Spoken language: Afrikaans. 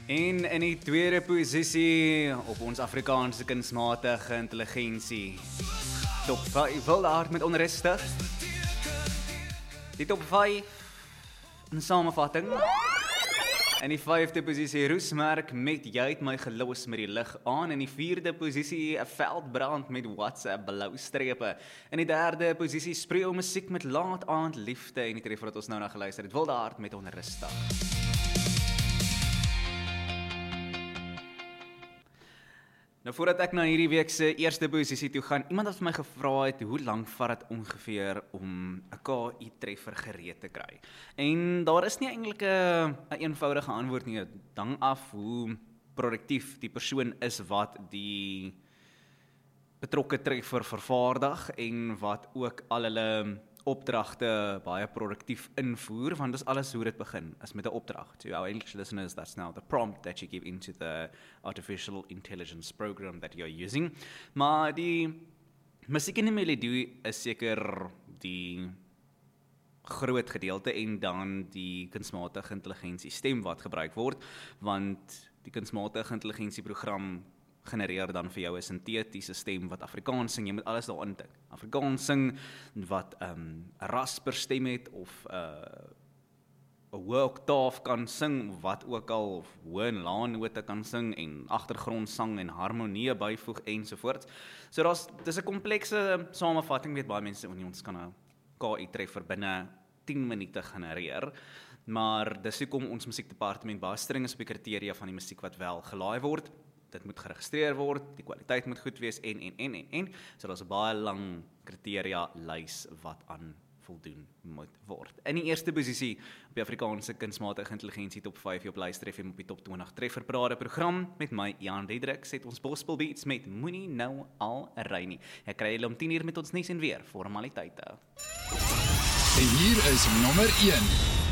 En in die tweede posisie op ons Afrikaanse kunsmatige intelligensie. Top 5 wilde aard met onrustig. Die top 5 in samevatting. In die 5de posisie Roesmerk met Jy het my gelos met die lig aan. In die 4de posisie 'n veldbrand met WhatsApp blou strepe. In die 3de posisie Spreeu musiek met laat aand liefde. En die treffer wat ons nou na geluister het, Wilde Hart met onrustig. Nou voordat ek na hierdie week se eerste posisie toe gaan, iemand het vir my gevra het hoe lank vat dit ongeveer om 'n KI treffer gereed te kry. En daar is nie eintlik 'n eenvoudige antwoord nie. Dit hang af hoe produktief die persoon is wat die betrokke treffer vervaardig en wat ook al hulle opdragte baie produktief invoer, want dis alles hoe dit begin, is met 'n opdrag. To our English listeners, that's now the prompt that you give into the artificial intelligence program that you're using. Maar die musiek en die melodie is seker die groot gedeelte en dan die kunsmatige intelligensie stem wat gebruik word, want die kunsmatige intelligensieprogram genereer dan vir jou 'n sintetiese stem wat Afrikaans sing. Jy moet alles daarin tik. Afrikaans sing wat 'n rasper stem het of 'n hoë oktaaf kan sing, wat ook al, of hoë en lae note kan sing en agtergrondsang en harmonie byvoeg ensovoorts. So dis 'n komplekse samevatting, weet baie mense, ons kan 'n KI treffer binne 10 minute genereer. Maar dis hoekom ons musiekdepartement baie streng is op die kriteria van die musiek wat wel gelaai word. Dit moet geregistreer word, die kwaliteit moet goed wees en. So daar's 'n baie lang kriteria lys wat aan voldoen moet word. In die eerste posisie op die Afrikaanse kunsmatige intelligensie top 5 op luister FM op die top 20 trefferparade program met my Jan Diedrich het ons gospel beats met Moenie nou al ry nie. Ek kry julle om 10 uur met ons nuus en weer formaliteite. En hier is nommer 1.